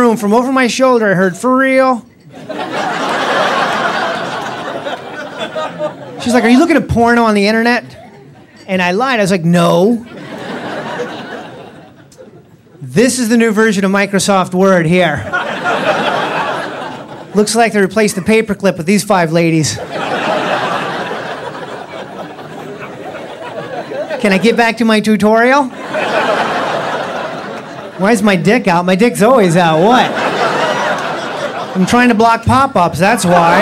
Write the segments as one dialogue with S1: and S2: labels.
S1: room. From over my shoulder, I heard, "For real?" She's like, "Are you looking at porno on the internet?" And I lied. I was like, "No. This is the new version of Microsoft Word here. Looks like they replaced the paperclip with these 5 ladies. Can I get back to my tutorial? Why is my dick out? My dick's always out. What? I'm trying to block pop-ups, that's why."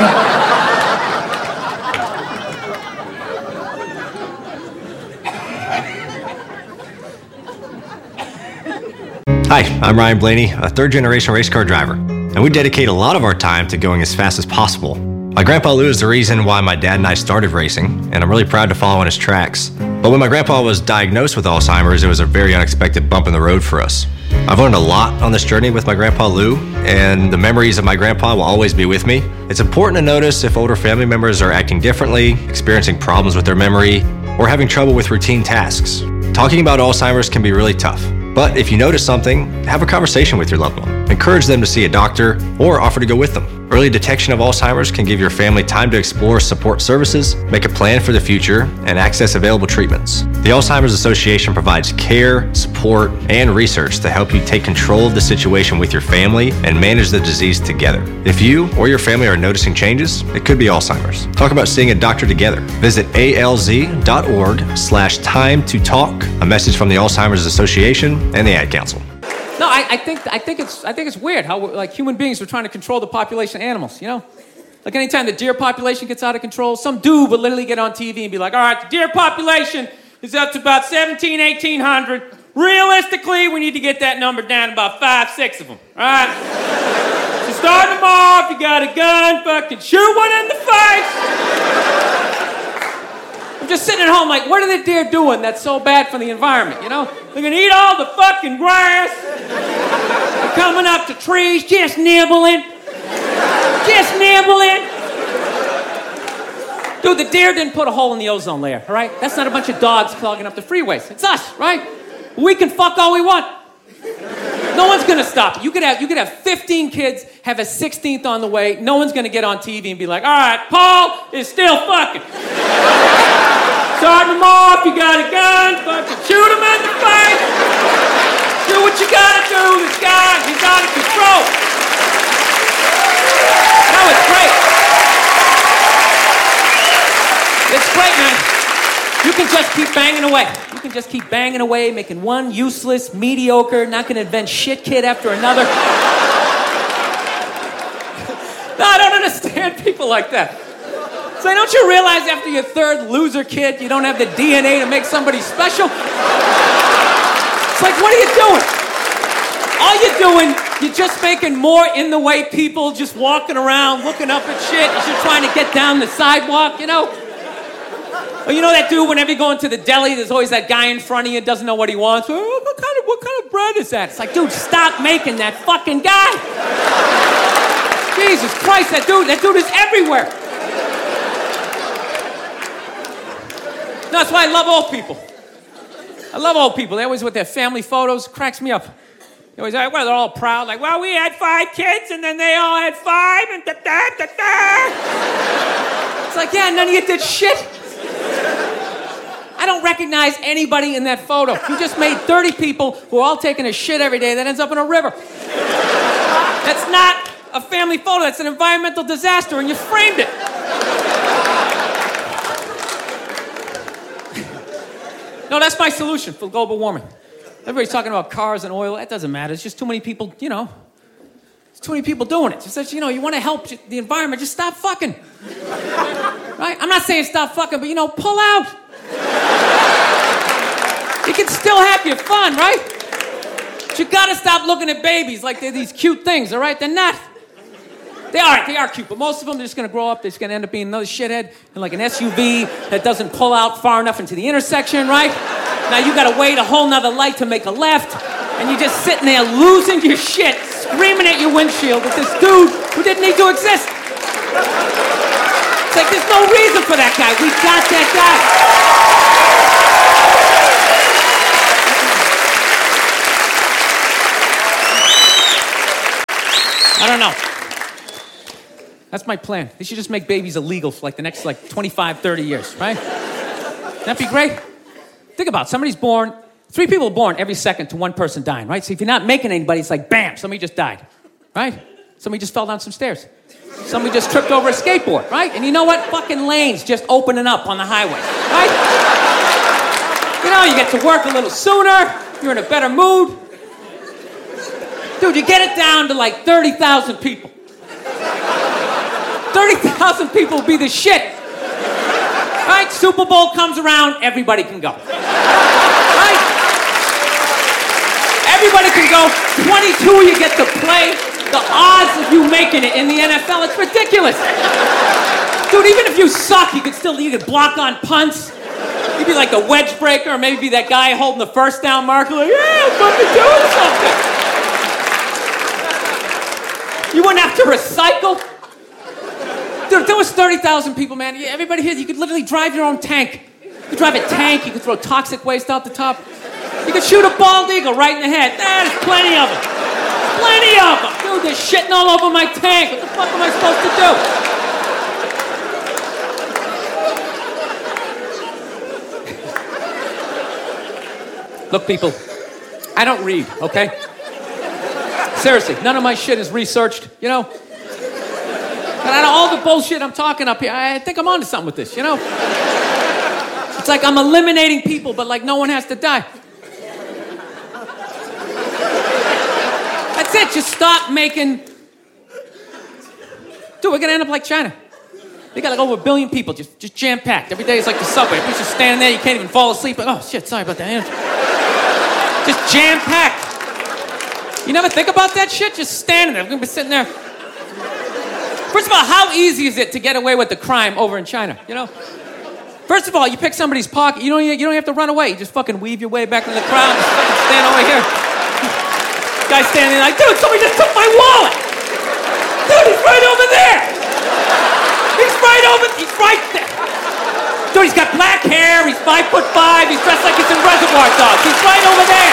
S2: Hi, I'm Ryan Blaney, a third-generation race car driver, and we dedicate a lot of our time to going as fast as possible. My grandpa Lou is the reason why my dad and I started racing, and I'm really proud to follow in his tracks. But when my grandpa was diagnosed with Alzheimer's, it was a very unexpected bump in the road for us. I've learned a lot on this journey with my grandpa Lou, and the memories of my grandpa will always be with me. It's important to notice if older family members are acting differently, experiencing problems with their memory, or having trouble with routine tasks. Talking about Alzheimer's can be really tough. But if you notice something, have a conversation with your loved one. Encourage them to see a doctor or offer to go with them. Early detection of Alzheimer's can give your family time to explore support services, make a plan for the future, and access available treatments. The Alzheimer's Association provides care, support, and research to help you take control of the situation with your family and manage the disease together. If you or your family are noticing changes, it could be Alzheimer's. Talk about seeing a doctor together. Visit alz.org/time to talk. A message from the Alzheimer's Association and the Ad Council.
S3: No, I think it's weird how like human beings are trying to control the population of animals, you know? Like anytime the deer population gets out of control, some dude would literally get on TV and be like, "All right, the deer population is up to about 1,800. Realistically, we need to get that number down to about 5, 6 of them, all right? So start them off, you got a gun, fucking shoot one in the face." I'm just sitting at home like, what are the deer doing that's so bad for the environment, you know? They're gonna eat all the fucking grass. They're coming up to trees, just nibbling. Just nibbling. Dude, the deer didn't put a hole in the ozone layer, all right? That's not a bunch of dogs clogging up the freeways. It's us, right? We can fuck all we want. No one's gonna stop it. You could have 15 kids, have a 16th on the way. No one's gonna get on TV and be like, "All right, Paul is still fucking. Start them off, you got a gun, fucking shoot him in the face. Do what you gotta do, this guy, he's out of control." No, it's great. It's great, man. You can just keep banging away. You can just keep banging away, making one useless, mediocre, not gonna invent shit kid after another. No, I don't understand people like that. So don't you realize after your 3rd loser kid, you don't have the DNA to make somebody special? It's like, what are you doing? All you're doing, you're just making more in the way people just walking around, looking up at shit as you're trying to get down the sidewalk, you know? Or you know that dude, whenever you go into the deli, there's always that guy in front of you, doesn't know what he wants. "Oh, what kind of bread is that?" It's like, dude, stop making that fucking guy. Jesus Christ, that dude is everywhere. No, that's why I love old people. I love old people. They always with their family photos. Cracks me up. They always, well, they're all proud. Like, "Well, we had 5 kids, and then they all had 5, and da-da-da-da." It's like, yeah, none of you did shit. I don't recognize anybody in that photo. You just made 30 people who are all taking a shit every day that ends up in a river. That's not a family photo. That's an environmental disaster, and you framed it. No, that's my solution for global warming. Everybody's talking about cars and oil. That doesn't matter. It's just too many people, you know. There's too many people doing it. Just that, you know, you want to help the environment, just stop fucking. Right? I'm not saying stop fucking, but, you know, pull out. You can still have your fun, right? But you got to stop looking at babies like they're these cute things, all right? They're not. They are cute, but most of them are just going to grow up. They're just going to end up being another shithead in like an SUV that doesn't pull out far enough into the intersection, right? Now you got to wait a whole nother light to make a left, and you're just sitting there losing your shit, screaming at your windshield at this dude who didn't need to exist. It's like there's no reason for that guy. We got that guy. I don't know. That's my plan. They should just make babies illegal for like the next 25, 30 years, right? That'd be great. Think about it. Somebody's born, 3 people are born every second to one person dying, right? So if you're not making anybody, it's like, bam, somebody just died, right? Somebody just fell down some stairs. Somebody just tripped over a skateboard, right? And you know what? Fucking lanes just opening up on the highway, right? You know, you get to work a little sooner. You're in a better mood. Dude, you get it down to like 30,000 people. 30,000 people will be the shit. Right? Super Bowl comes around, everybody can go. Right? Everybody can go. 22 you get to play. The odds of you making it in the NFL, it's ridiculous. Dude, even if you suck, you could block on punts. You'd be like the wedge breaker, or maybe be that guy holding the first down marker, like, yeah, I'm fucking doing something. You wouldn't have to recycle. Dude, if there was 30,000 people, man, everybody here, you could literally drive your own tank. You could drive a tank, you could throw toxic waste out the top. You could shoot a bald eagle right in the head. There's plenty of them. Plenty of them. Dude, they're shitting all over my tank. What the fuck am I supposed to do? Look, people, I don't read, okay? Seriously, none of my shit is researched, you know? And out of all the bullshit I'm talking up here, I think I'm onto something with this, you know? It's like I'm eliminating people, but like no one has to die. That's it, just stop making... Dude, we're gonna end up like China. They got like over 1 billion people, just jam-packed. Every day it's like the subway. You're just standing there, you can't even fall asleep. Oh, shit, sorry about that. Just jam-packed. You never think about that shit? Just standing there. We're gonna be sitting there. First of all, how easy is it to get away with the crime over in China, you know? First of all, you pick somebody's pocket, you don't have to run away. You just fucking weave your way back into the crowd and just fucking stand over here. Guy's standing there like, dude, somebody just took my wallet. Dude, he's right over there. He's right there. Dude, he's got black hair, he's 5'5", he's dressed like he's in Reservoir Dogs. He's right over there.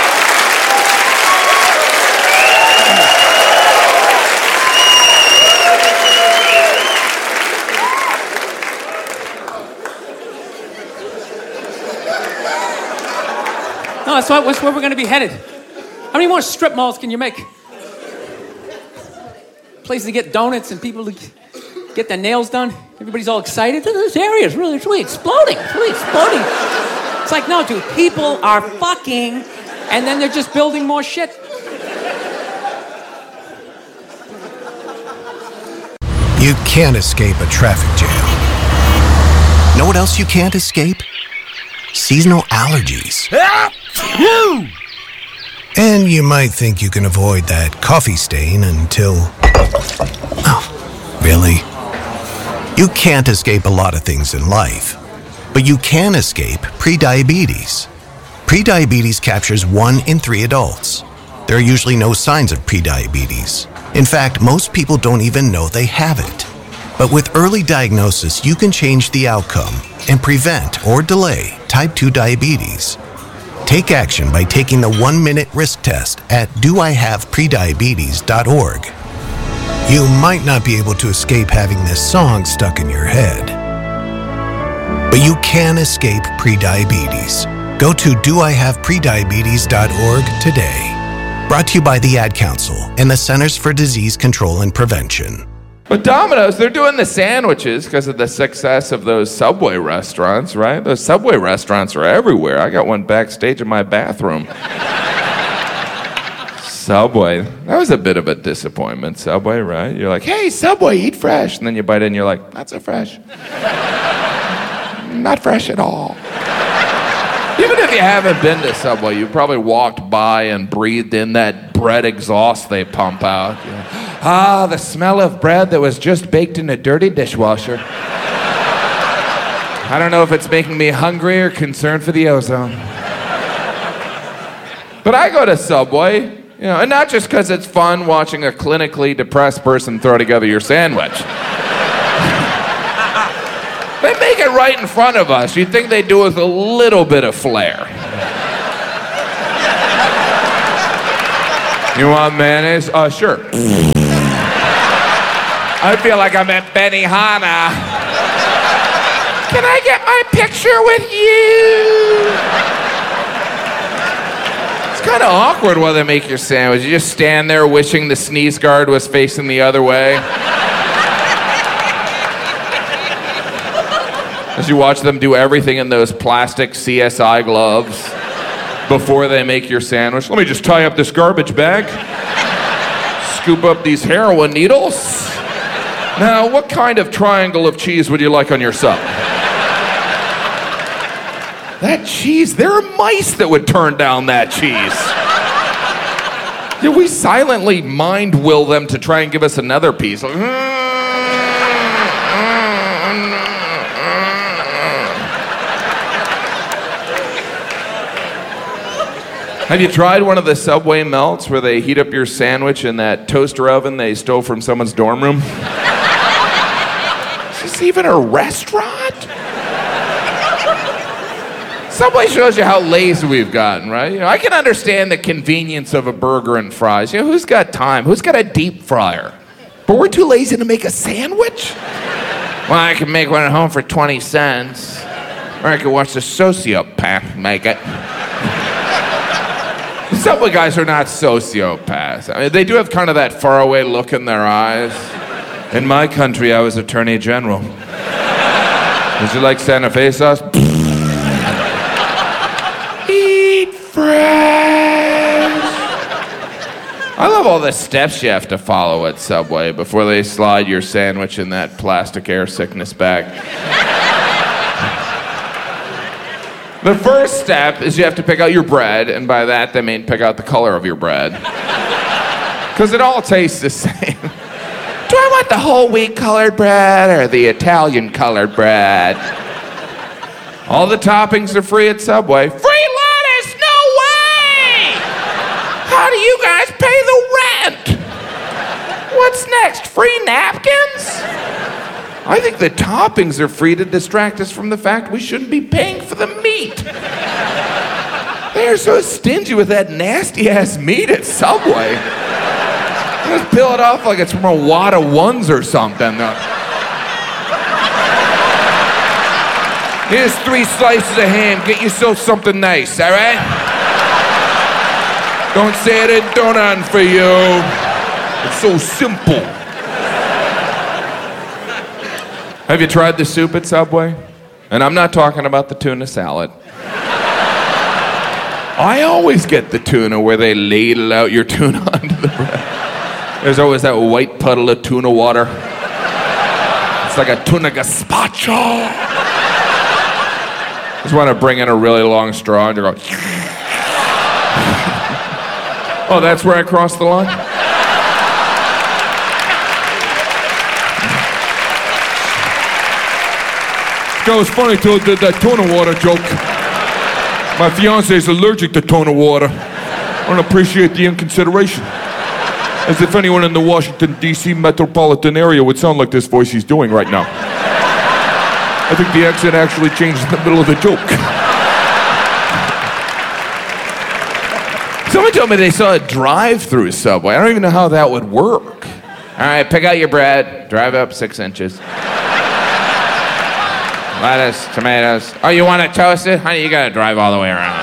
S3: No, that's where we're going to be headed. How many more strip malls can you make? Places to get donuts and people to get their nails done. Everybody's all excited. This area is really exploding. It's really exploding. It's like, no, dude, people are fucking, and then they're just building more shit.
S4: You can't escape a traffic jam. Know what else you can't escape? Seasonal allergies. And you might think you can avoid that coffee stain until... Oh, really? You can't escape a lot of things in life, but you can escape prediabetes. Prediabetes captures 1 in 3 adults. There are usually no signs of prediabetes. In fact, most people don't even know they have it. But with early diagnosis, you can change the outcome and prevent or delay type 2 diabetes. Take action by taking the 1-minute risk test at doihaveprediabetes.org. You might not be able to escape having this song stuck in your head, but you can escape prediabetes. Go to doihaveprediabetes.org today. Brought to you by the Ad Council and the Centers for Disease Control and Prevention.
S5: But Domino's, they're doing the sandwiches because of the success of those Subway restaurants, right? Those Subway restaurants are everywhere. I got one backstage in my bathroom. Subway, that was a bit of a disappointment. Subway, right? You're like, hey, Subway, eat fresh. And then you bite in and you're like, not so fresh. Not fresh at all. Even if you haven't been to Subway, you probably walked by and breathed in that bread exhaust they pump out. Ah, the smell of bread that was just baked in a dirty dishwasher. I don't know if it's making me hungry or concerned for the ozone. But I go to Subway, you know, and not just because it's fun watching a clinically depressed person throw together your sandwich. They make it right in front of us. You'd think they'd do it with a little bit of flair. You want mayonnaise? Sure. I feel like I'm at Benihana. Can I get my picture with you? It's kind of awkward while they make your sandwich. You just stand there wishing the sneeze guard was facing the other way. As you watch them do everything in those plastic CSI gloves before they make your sandwich. Let me just tie up this garbage bag. Scoop up these heroin needles. Now, what kind of triangle of cheese would you like on your sub? That cheese, there are mice that would turn down that cheese. Yeah, we silently mind will them to try and give us another piece. Like, have you tried one of the Subway melts where they heat up your sandwich in that toaster oven they stole from someone's dorm room? Is this even a restaurant? Subway shows you how lazy we've gotten, right? You know, I can understand the convenience of a burger and fries. You know, who's got time? Who's got a deep fryer? But we're too lazy to make a sandwich? Well, I can make one at home for 20 cents. Or I could watch the sociopath make it. The Subway guys are not sociopaths. I mean, they do have kind of that faraway look in their eyes. In my country, I was Attorney General. Would you like Santa Fe sauce? Eat fresh. I love all the steps you have to follow at Subway before they slide your sandwich in that plastic air sickness bag. The first step is you have to pick out your bread, and by that they mean pick out the color of your bread. Because it all tastes the same. Do I want the whole wheat colored bread or the Italian colored bread? All the toppings are free at Subway. Free lettuce? No way! How do you guys pay the rent? What's next? Free napkins? I think the toppings are free to distract us from the fact we shouldn't be paying for the meat. They're so stingy with that nasty-ass meat at Subway. Just peel it off like it's from a wad of ones or something. Here's 3 slices of ham. Get yourself something nice, all right? Don't say I didn't do nothing for you. It's so simple. Have you tried the soup at Subway? And I'm not talking about the tuna salad. I always get the tuna where they ladle out your tuna onto the bread. There's always that white puddle of tuna water. It's like a tuna gazpacho. Just want to bring in a really long straw and you go. Oh, that's where I crossed the line? That was funny till I did that tuna water joke. My fiance is allergic to tuna water. I don't appreciate the inconsideration. As if anyone in the Washington, D.C. metropolitan area would sound like this voice he's doing right now. I think the accent actually changed in the middle of the joke. Someone told me they saw a drive-through Subway. I don't even know how that would work. All right, pick out your bread. Drive up 6 inches. Lettuce, tomatoes. Oh, you want it toasted? Honey, you gotta drive all the way around.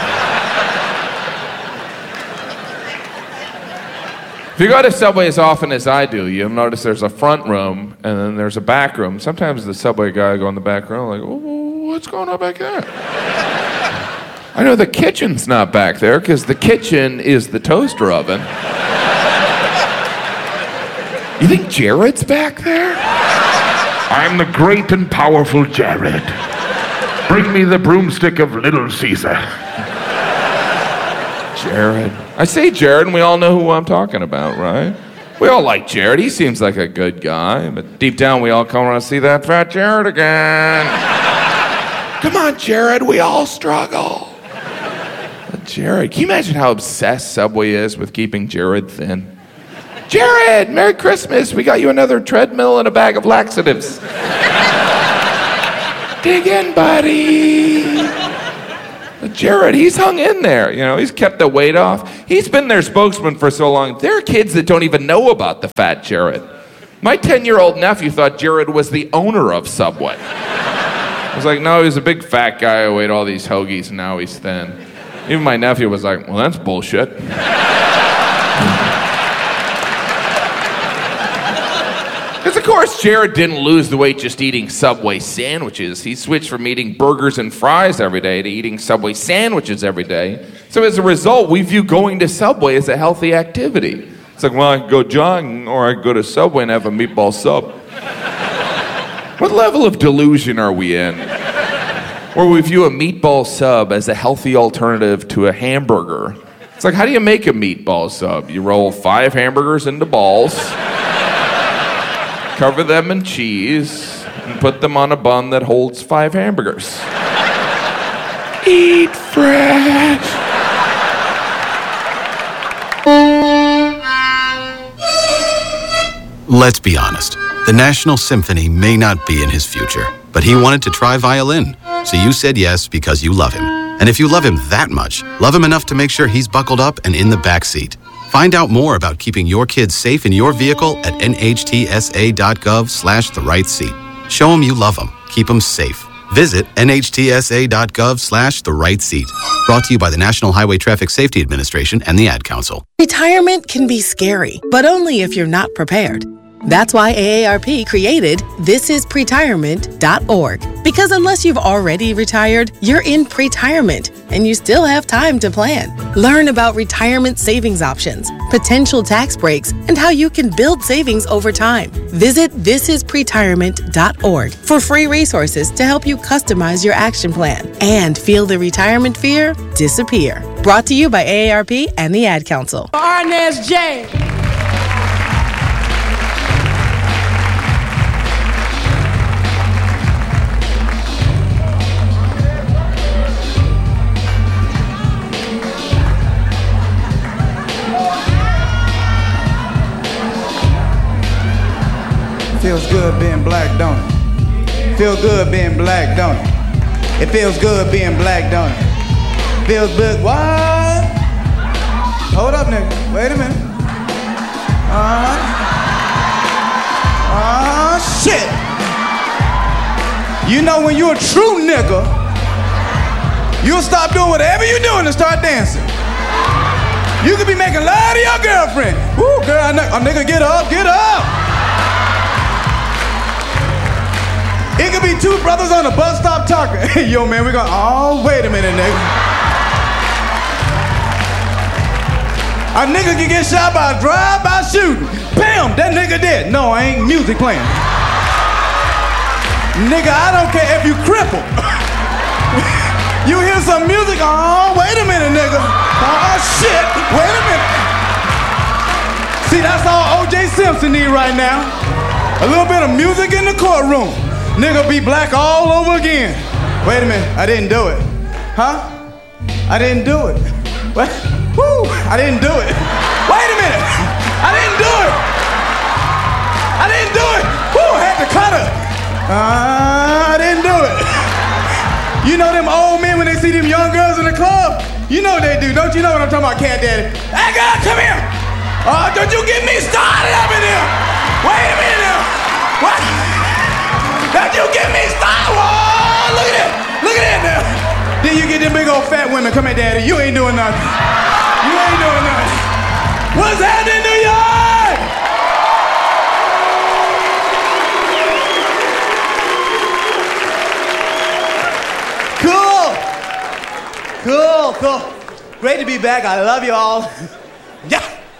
S5: If you go to Subway as often as I do, you'll notice there's a front room and then there's a back room. Sometimes the Subway guy go in the back room like, oh, what's going on back there? I know the kitchen's not back there because the kitchen is the toaster oven. You think Jared's back there? I'm the great and powerful Jared. Bring me the broomstick of Little Caesar. Jared. I say Jared and we all know who I'm talking about, right? We all like Jared. He seems like a good guy, but deep down we all come around to see that fat Jared again. Come on, Jared, we all struggle. But Jared, can you imagine how obsessed Subway is with keeping Jared thin? Jared, Merry Christmas. We got you another treadmill and a bag of laxatives. Dig in, buddy. But Jared, he's hung in there. You know, he's kept the weight off. He's been their spokesman for so long. There are kids that don't even know about the fat Jared. My 10-year-old nephew thought Jared was the owner of Subway. I was like, no, he's a big fat guy who ate all these hoagies and now he's thin. Even my nephew was like, well, that's bullshit. Because, of course, Jared didn't lose the weight just eating Subway sandwiches. He switched from eating burgers and fries every day to eating Subway sandwiches every day. So as a result, we view going to Subway as a healthy activity. It's like, well, I can go jogging or I can go to Subway and have a meatball sub. What level of delusion are we in? Where we view a meatball sub as a healthy alternative to a hamburger. It's like, how do you make a meatball sub? You roll 5 hamburgers into balls, cover them in cheese, and put them on a bun that holds 5 hamburgers. Eat fresh.
S6: Let's be honest. The National Symphony may not be in his future, but he wanted to try violin. So you said yes because you love him. And if you love him that much, love him enough to make sure he's buckled up and in the back seat. Find out more about keeping your kids safe in your vehicle at nhtsa.gov/the-right-seat. Show them you love them. Keep them safe. Visit nhtsa.gov/the-right-seat. Brought to you by the National Highway Traffic Safety Administration and the Ad Council.
S7: Retirement can be scary, but only if you're not prepared. That's why AARP created thisispretirement.org. Because unless you've already retired, you're in pretirement, and you still have time to plan. Learn about retirement savings options, potential tax breaks, and how you can build savings over time. Visit thisispretirement.org for free resources to help you customize your action plan and feel the retirement fear disappear. Brought to you by AARP and the Ad Council.
S8: Arnez J.
S9: Feels good being black, don't it? Feels good being black, don't it? It feels good being black, don't it? Feels good. What? Hold up, nigga. Wait a minute. Shit. You know when you're a true nigga, you'll stop doing whatever you're doing and start dancing. You could be making love to your girlfriend. Woo, girl, a nigga, get up, get up. It could be 2 brothers on a bus stop talking. Hey, yo, man, we gonna, oh, wait a minute, nigga. A nigga can get shot by a drive-by shooting. Bam, that nigga dead. No, I ain't music playing. Nigga, I don't care if you cripple. You hear some music, oh, wait a minute, nigga. Oh, shit, wait a minute. See, that's all O.J. Simpson need right now. A little bit of music in the courtroom. Nigga be black all over again. Wait a minute, I didn't do it. Huh? I didn't do it. What? Woo, I didn't do it. Wait a minute, I didn't do it. I didn't do it. Woo, I had to cut her. I didn't do it. You know them old men when they see them young girls in the club? You know what they do, don't you know what I'm talking about, Cat Daddy? Hey girl, come here. Oh, don't you get me started up in here. Wait a minute now. What? Don't you get me started? Whoa, look at that. Look at that now. Then you get them big old fat women. Come here, Daddy. You ain't doing nothing. You ain't doing nothing. What's happening, New York? Cool. Great to be back. I love you all. Yeah.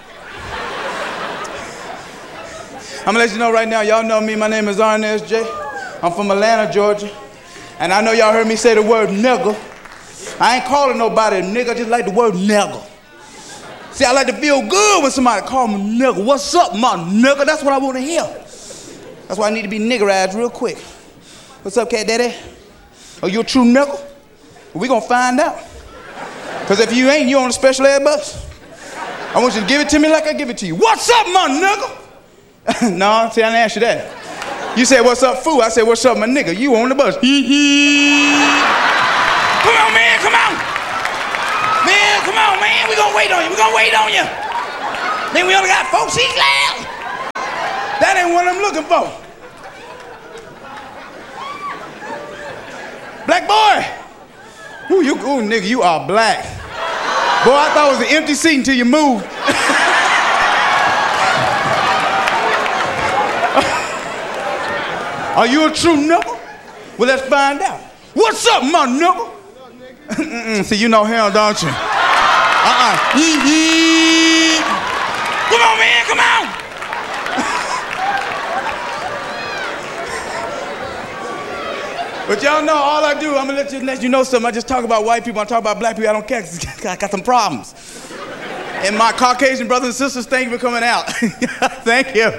S9: I'm gonna let you know right now, y'all know me. My name is Arnez J. I'm from Atlanta, Georgia. And I know y'all heard me say the word nigga. I ain't calling nobody a nigga, I just like the word nigga. See, I like to feel good when somebody call me nigga. What's up, my nigga? That's what I want to hear. That's why I need to be niggerized real quick. What's up, Cat Daddy? Are you a true nigga? We gonna find out. Because if you ain't, you on a special ed bus. I want you to give it to me like I give it to you. What's up, my nigga? No, see, I didn't ask you that. You said, what's up, fool? I said, what's up, my nigga? You on the bus. Come on, man, come on. Man, come on, man. We gonna wait on you. Then we only got 4 seats left. That ain't ain't what I'm looking for. Black boy. Ooh, nigga, you are black. Boy, I thought it was an empty seat until you moved. Are you a true nigga? Well, let's find out. What's up, my nigga? See, you know hell, don't you? Come on, man, come on. But y'all know, all I do, I'm gonna let you know something. I just talk about white people, I talk about black people, I don't care, 'cause I got some problems. And my Caucasian brothers and sisters, thank you for coming out. Thank you.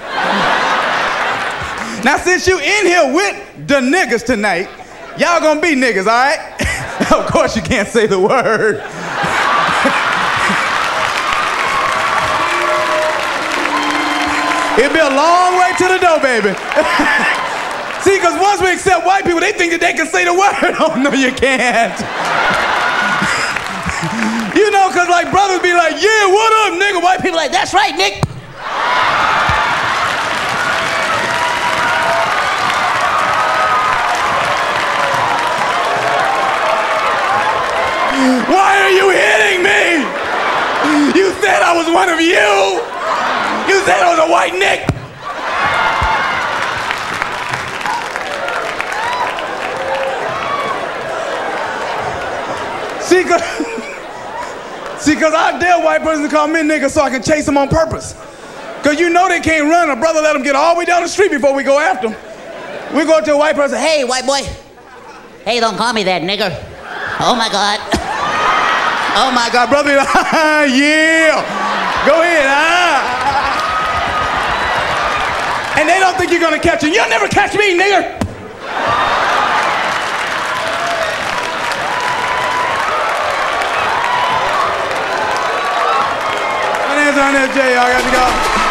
S9: Now, since you in here with the niggas tonight, y'all gonna be niggas, all right? Of course you can't say the word. It'll be a long way to the door, baby. See, because once we accept white people, they think that they can say the word. Oh, no, you can't. You know, because like brothers be like, yeah, what up, nigga? White people like, that's right, Nick. Why are you hitting me? You said I was one of you. You said I was a white Nick. See, because I dare white person to call me nigga so I can chase them on purpose. Because you know they can't run. A brother let them get all the way down the street before we go after them. We go to a white person, hey, white boy.
S8: Hey, don't call me that, nigger. Oh, my God.
S9: Oh, my God, brother. Yeah. Go ahead. And they don't think you're going to catch him. You'll never catch me, nigger. My name's Ernest J. I got to go.